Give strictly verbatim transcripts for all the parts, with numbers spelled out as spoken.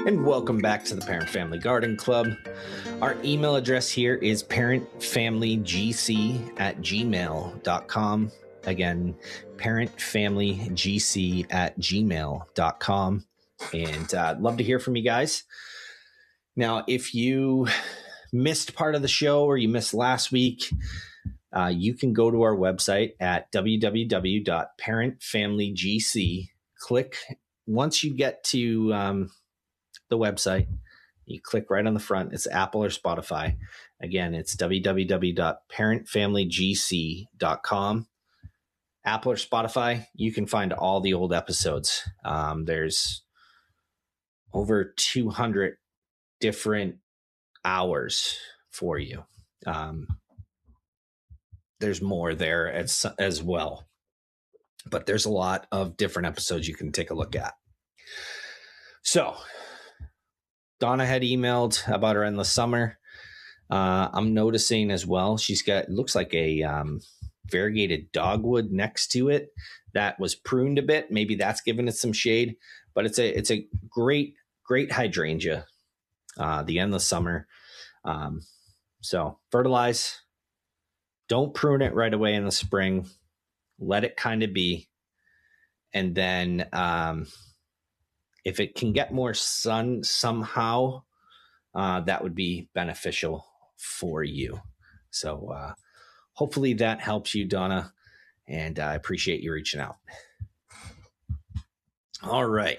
And welcome back to the Parent Family Garden Club. Our email address here is parentfamilygc at gmail dot com. Again, parentfamilygc at gmail dot com. And uh, I'd love to hear from you guys. Now, if you missed part of the show or you missed last week, uh, you can go to our website at w w w dot parent family g c. Click, once you get to um, the website, you click right on the front. It's Apple or Spotify. Again, it's w w w dot parent family g c dot com. Apple or Spotify, you can find all the old episodes. Um, there's over two hundred different hours for you. Um, there's more there as, as well. But there's a lot of different episodes you can take a look at. So, Donna had emailed about her endless summer. Uh, I'm noticing as well, she's got, it looks like a um, variegated dogwood next to it that was pruned a bit. Maybe that's given it some shade, but it's a it's a great, great hydrangea, uh, the endless summer. Um, so fertilize. Don't prune it right away in the spring. Let it kind of be. And then um, if it can get more sun somehow, uh, that would be beneficial for you. So uh, hopefully that helps you, Donna. And I appreciate you reaching out. All right.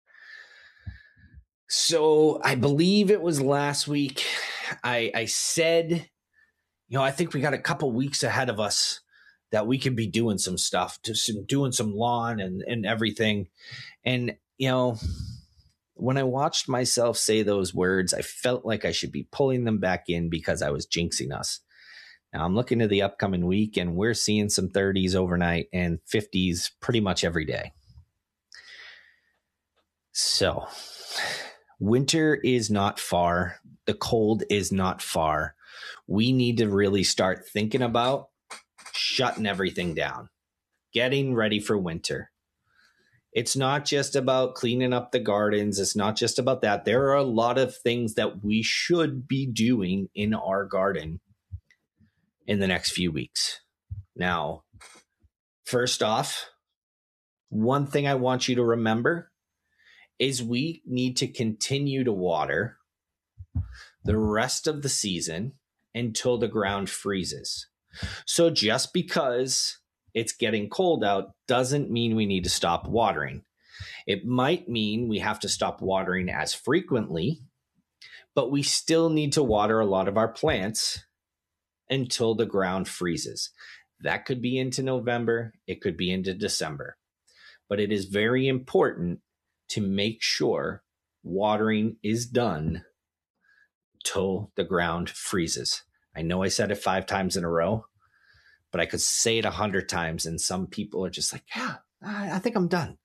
So I believe it was last week. I, I said, you know, I think we got a couple weeks ahead of us that we could be doing some stuff, just doing some lawn and, and everything. And, you know, when I watched myself say those words, I felt like I should be pulling them back in because I was jinxing us. Now I'm looking to the upcoming week and we're seeing some thirties overnight and fifties pretty much every day. So winter is not far. The cold is not far. We need to really start thinking about shutting everything down, getting ready for winter. It's not just about cleaning up the gardens. It's not just about that. There are a lot of things that we should be doing in our garden in the next few weeks. Now, first off, one thing I want you to remember is we need to continue to water the rest of the season until the ground freezes. So just because it's getting cold out doesn't mean we need to stop watering. It might mean we have to stop watering as frequently, but we still need to water a lot of our plants until the ground freezes. That could be into November. It could be into December. But it is very important to make sure watering is done till the ground freezes. I know I said it five times in a row, but I could say it a hundred times and some people are just like, yeah, I think I'm done.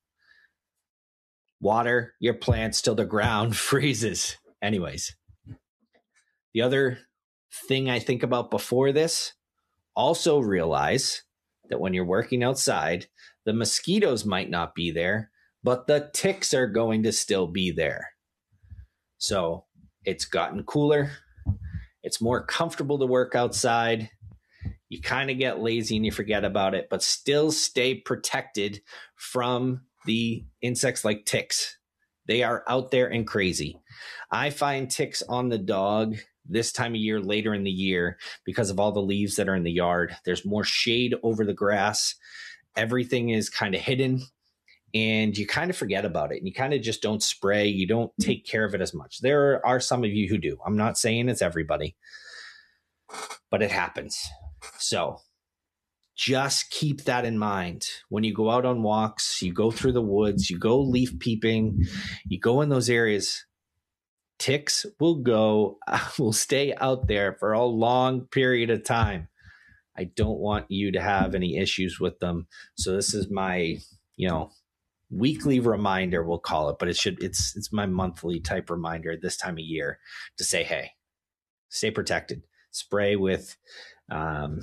Water your plants till the ground freezes. Anyways, the other thing I think about before this, also realize that when you're working outside, the mosquitoes might not be there, but the ticks are going to still be there. So it's gotten cooler. It's more comfortable to work outside. You kind of get lazy and you forget about it, but still stay protected from the insects like ticks. They are out there and crazy. I find ticks on the dog this time of year, later in the year, because of all the leaves that are in the yard. There's more shade over the grass. Everything is kind of hidden and you kind of forget about it. And you kind of just don't spray. You don't take care of it as much. There are some of you who do. I'm not saying it's everybody, but it happens. So just keep that in mind. When you go out on walks, you go through the woods, you go leaf peeping, you go in those areas, ticks will go, will stay out there for a long period of time. I don't want you to have any issues with them. So this is my, you know, weekly reminder, we'll call it, but it should, it's, it's my monthly type reminder this time of year to say, hey, stay protected, spray with, um,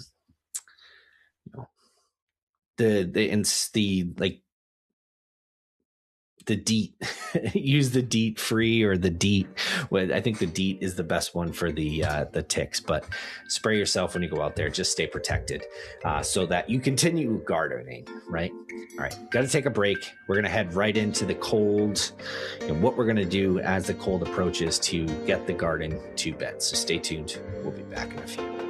you know, the, the, the, like the DEET. Use the DEET free or the DEET. Well, I think the DEET is the best one for the uh, the ticks, but spray yourself when you go out there. Just stay protected uh, so that you continue gardening, right? All right, got to take a break. We're going to head right into the cold and what we're going to do as the cold approaches to get the garden to bed. So stay tuned. We'll be back in a few.